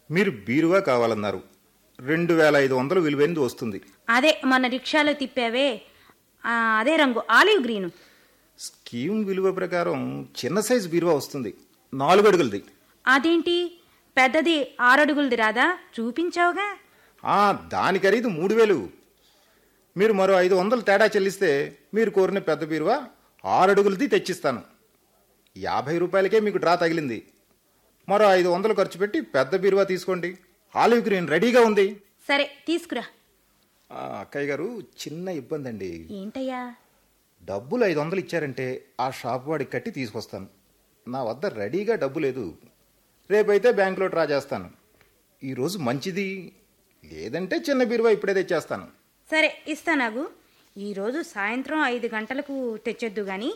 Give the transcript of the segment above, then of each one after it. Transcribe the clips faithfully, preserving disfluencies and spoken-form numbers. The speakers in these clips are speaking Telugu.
మీరు బీరువా కావాలన్నారు. రెండు వేల ఐదు వందలు విలువైనది వస్తుంది. అదే మన రిక్షాలో తిప్పావే ఆ, అదే రంగు ఆలివ్ గ్రీను. స్కీమ్ విలువ ప్రకారం చిన్న సైజు బీరువా వస్తుంది, నాలుగు అడుగులది. అదేంటి పెద్దది ఆరడుగులది రాదా? చూపించావుగా. ఆ, దాని ఖరీదు మూడు వేలు. మీరు మరో ఐదు వందలు తేడా చెల్లిస్తే మీరు కోరిన పెద్ద బీరువా ఆరు అడుగులది తెచ్చిస్తాను. యాభై రూపాయలకే మీకు డ్రా తగిలింది. మరో ఐదు వందలు ఖర్చు పెట్టి పెద్ద బీరువా తీసుకోండి. ఆలివ్ గ్రీన్ రెడీగా ఉంది. సరే తీసుకురా. ఆ, అక్కయ్య గారు, చిన్న ఇబ్బంది అండి. ఏంటయ్యా? డబ్బులు ఐదు వందలు ఇచ్చారంటే ఆ షాప్ వాడికి కట్టి తీసుకొస్తాను. నా వద్ద రెడీగా డబ్బు లేదు. రేపైతే బ్యాంకులో డ్రా చేస్తాను. ఈరోజు మంచిది, లేదంటే చిన్న బీరువా ఇప్పుడే తెచ్చేస్తాను. సరే ఇస్తానాగు. ఈరోజు సాయంత్రం ఐదు గంటలకు తెచ్చొద్దు గాని.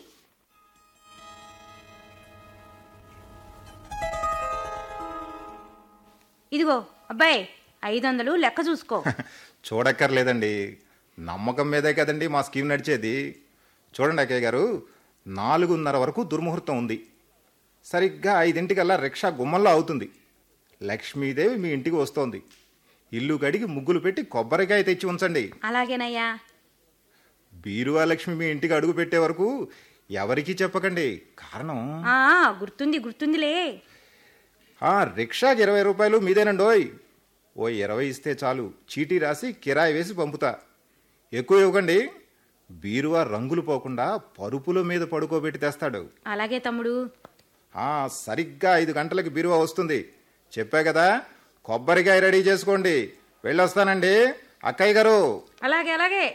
ఇదిగో అబ్బాయి, ఐదు వందలు లెక్క చూసుకో. చూడక్కర్లేదండి, నమ్మకం మీదే కదండి మా స్కీమ్ నడిచేది. చూడండి అక్కయ్య గారు, నాలుగున్నర వరకు దుర్ముహూర్తం ఉంది. సరిగ్గా ఐదింటికల్లా రిక్షా గుమ్మంలో అవుతుంది. లక్ష్మీదేవి మీ ఇంటికి వస్తోంది. ఇల్లు కడిగి ముగ్గులు పెట్టి కొబ్బరికాయ తెచ్చి ఉంచండి. అలాగేనయ్యా. బీరువా లక్ష్మి మీ ఇంటికి అడుగు పెట్టే వరకు ఎవరికీ చెప్పకండి. కారణం ఆ గుర్తుంది గుర్తుందిలే. ఆ రిక్షాకి ఇరవై రూపాయలు మీదేనండోయ్. ఓ ఇరవై ఇస్తే చాలు, చీటీ రాసి కిరాయి వేసి పంపుతా. ఎక్కువ ఇవ్వకండి. బీరువా రంగులు పోకుండా పరుపుల మీద పడుకోబెట్టి తెస్తాడు. అలాగే తమ్ముడు. ఆ సరిగ్గా ఐదు గంటలకు బీరువా వస్తుంది. చెప్పా కదా, కొబ్బరికాయ రెడీ చేసుకోండి. వెళ్ళొస్తానండి అక్కయ్య గారు. అలాగే అలాగే.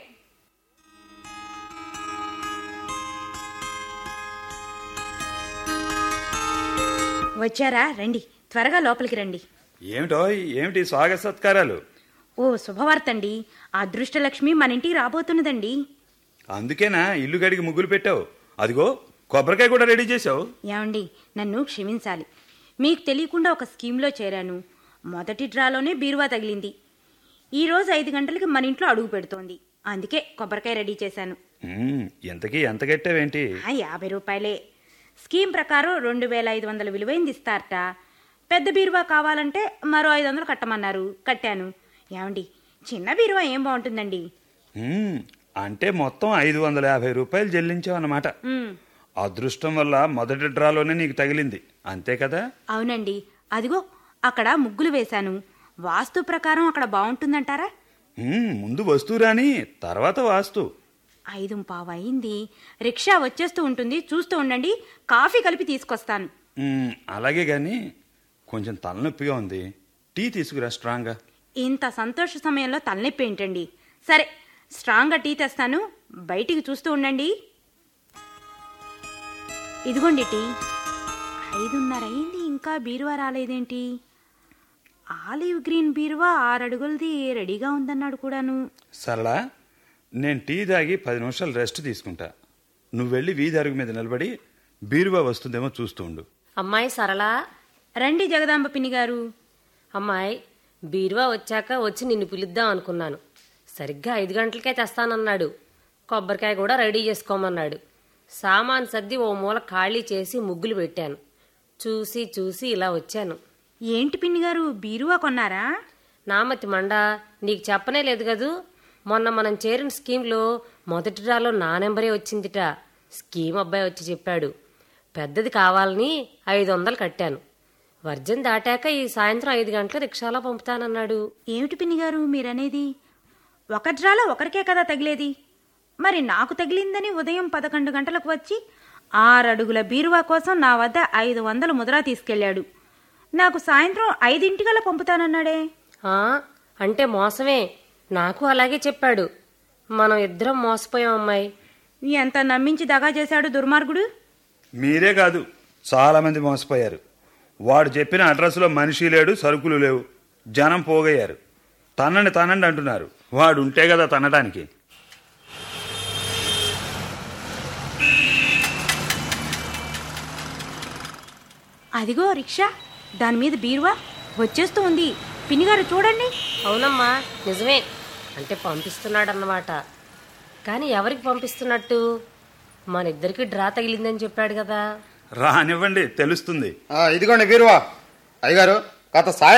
వచ్చారా? రండి, త్వరగా లోపలికి రండి. ఏమిటో ఏమిటి స్వాగత సత్కారాలు? ఓ శుభవార్తండి, అదృష్టలక్ష్మి మన ఇంటికి రాబోతున్నదండి. అందుకేనా ఇల్లు గడికి ముగ్గులు పెట్టావు? అదిగో కొబ్బరికాయ కూడా రెడీ చేసావు. ఏమండి, నన్ను క్షమించాలి. మీకు తెలియకుండా ఒక స్కీమ్లో చేరాను. మొదటి డ్రాలోనే బీరువా తగిలింది. ఈరోజు ఐదు గంటలకి మన ఇంట్లో అడుగు పెడుతోంది. అందుకే కొబ్బరికాయ రెడీ చేశాను. ఎంతకీ ఎంత కట్టావేంటి? యాభై రూపాయలే. స్కీమ్ ప్రకారం రెండు వేల ఐదు వందల విలువైంది ఇస్తారట. పెద్ద బీరువా కావాలంటే మరో ఐదు వందలు కట్టమన్నారు, కట్టాను. ఏమండి, చిన్న బీరువా ఏం బాగుంటుందండి? అంటే మొత్తం ఐదు వందల యాభై రూపాయలు చెల్లించావు అన్నమాట. అదృష్టం వల్ల మొదటి డ్రాలోనే నీకు తగిలింది, అంతే కదా? అవునండి. అదిగో అక్కడ ముగ్గులు వేశాను. వాస్తు ప్రకారం అక్కడ బాగుంటుందంటారా? ముందు వస్తువు రాని తర్వాత వాస్తు. ఐదు పావు అయింది. రిక్షా వచ్చేస్తూ ఉంటుంది, చూస్తూ ఉండండి. కాఫీ కలిపి తీసుకొస్తాను. అలాగే గాని కొంచెం తలనొప్పిగా ఉంది, టీ తీసుకురా స్ట్రాంగ్గా. ఇంత సంతోష సమయంలో తలనొప్పి ఏంటండి? సరే, స్ట్రాంగ్గా టీ తెస్తాను. బయటికి చూస్తూ ఉండండి. ఇదిగోండి టీ. ఐదున్నర అయింది, ఇంకా బీరువా రాలేదేంటి? ఆలివ్ గ్రీన్ బీరువా ఆరడుగులది రెడీగా ఉందన్నాడు కూడాను. సరళా, నేను టీ తాగి పది నిమిషాలు రెస్ట్ తీసుకుంటా. నువ్వు వెళ్ళి వీధి అరుగు మీద నిలబడి బీరువా వస్తుందేమో చూస్తూ ఉండు. అమ్మాయి సరళా. రండి జగదాంబ పిన్ని గారు. అమ్మాయి, బీరువా వచ్చాక వచ్చి నిన్ను పిలుద్దాం అనుకున్నాను. సరిగ్గా ఐదు గంటలకే తెస్తానన్నాడు. కొబ్బరికాయ కూడా రెడీ చేసుకోమన్నాడు. సామాన్ సర్ది ఓ మూల ఖాళీ చేసి ముగ్గులు పెట్టాను. చూసి చూసి ఇలా వచ్చాను. ఏంటి పిన్ని గారు, బీరువా కొన్నారా? నామతి మండ, నీకు చెప్పనే లేదు కదూ. మొన్న మనం చేరిన స్కీమ్లో మొదటి డ్రాలో నా నెంబరే వచ్చిందిట. స్కీమ్ అబ్బాయి వచ్చి చెప్పాడు. పెద్దది కావాలని ఐదు వందలు కట్టాను. వర్జన్ దాటాక ఈ సాయంత్రం ఐదు గంటల రిక్షాలో పంపుతానన్నాడు. ఏమిటి పిన్ని గారు మీరనేది? ఒక డ్రాలో ఒకరికే కదా తగిలేది. మరి నాకు తగిలిందని ఉదయం పదకొండు గంటలకు వచ్చి ఆరడుగుల బీరువా కోసం నా వద్ద ఐదు వందలు ముద్రా తీసుకెళ్లాడు. నాకు సాయంత్రం ఐదింటికల్లా పంపుతానన్నాడే. అంటే మోసమే. నాకు అలాగే చెప్పాడు. మనం ఇద్దరం మోసపోయాం అమ్మాయి. ఎంత నమ్మించి దగా చేశాడు దుర్మార్గుడు. మీరే కాదు, చాలా మంది మోసపోయారు. వాడు చెప్పిన అడ్రస్లో మనిషి లేడు, సరుకులు లేవు. జనం పోగయ్యారు. తనండి తనండి అంటున్నారు. వాడు ఉంటే కదా తనడానికి. అదిగో రిక్షా, దాని మీద బీరువా వచ్చేస్తూ ఉంది. పిన్నిగారు చూడండి. అవునమ్మా, నిజమే. అంటే పంపిస్తున్నాడన్నమాట. కానీ ఎవరికి పంపిస్తున్నట్టు? మన ఇద్దరికి డ్రా తగిలిందని చెప్పాడు కదా. రానివ్వండి, తెలుస్తుంది. ఇదిగోండి బీరువా. అయ్యగారు, గత సాయం